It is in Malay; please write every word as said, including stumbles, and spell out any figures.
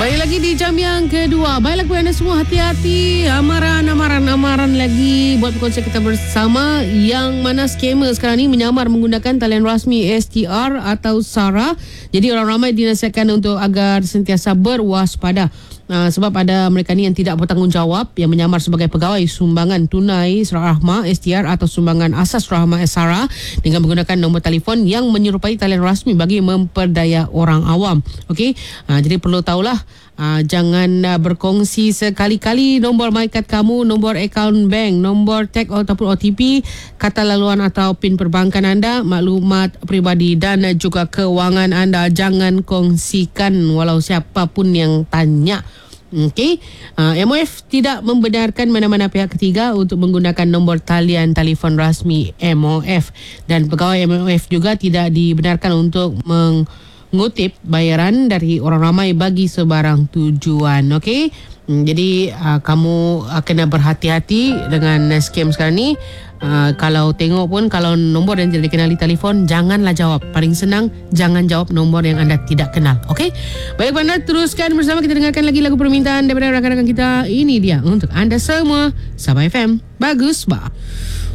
Kembali lagi di jam yang kedua. Baiklah kepada anda semua, hati-hati. Amaran, amaran, amaran lagi buat perkongsian kita bersama. Yang mana skamer sekarang ni menyamar menggunakan talian rasmi S T R atau SARA. Jadi orang ramai dinasihatkan untuk agar sentiasa berwaspada. Uh, sebab ada mereka ni yang tidak bertanggungjawab, yang menyamar sebagai pegawai sumbangan tunai Rahmah S T R atau sumbangan asas Rahmah SARA dengan menggunakan nombor telefon yang menyerupai talian rasmi bagi memperdaya orang awam. Okey, uh, jadi perlu tahulah, uh, jangan uh, berkongsi sekali-kali nombor MyCard kamu, nombor akaun bank, nombor tag ataupun O T P, kata laluan atau PIN perbankan anda, maklumat peribadi dan juga kewangan anda. Jangan kongsikan walau siapapun yang tanya. Okey, uh, M O F tidak membenarkan mana-mana pihak ketiga untuk menggunakan nombor talian telefon rasmi M O F, dan pegawai M O F juga tidak dibenarkan untuk mengutip bayaran dari orang ramai bagi sebarang tujuan. Okey, hmm, jadi uh, kamu uh, kena berhati-hati dengan uh, scam sekarang ni. Uh, kalau tengok pun, kalau nombor yang tidak dikenali telefon, janganlah jawab. Paling senang, jangan jawab nombor yang anda tidak kenal. Okey? Baik anda, teruskan bersama. Kita dengarkan lagi lagu permintaan daripada rakan-rakan kita. Ini dia untuk anda semua, Sabah F M. Bagus, bah.